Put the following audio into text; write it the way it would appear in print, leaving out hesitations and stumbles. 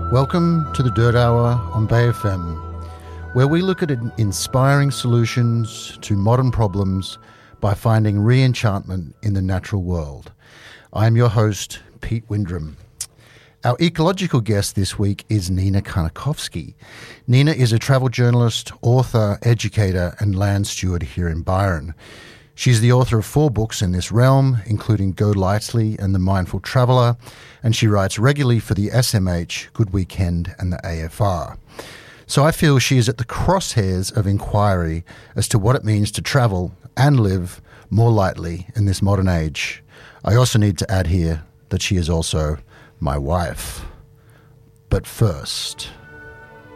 Welcome to the Dirt Hour on Bay FM, where we look at inspiring solutions to modern problems by finding re-enchantment in the natural world. I'm your host, Pete Windrum. Our ecological guest this week is Nina Karnakovsky. Nina is a travel journalist, author, educator, and land steward here in Byron. She's the author of 4 books in this realm, including Go Lightly and The Mindful Traveller, and she writes regularly for the SMH, Good Weekend, and the AFR. So I feel she is at the crosshairs of inquiry as to what it means to travel and live more lightly in this modern age. I also need to add here that she is also my wife. But first,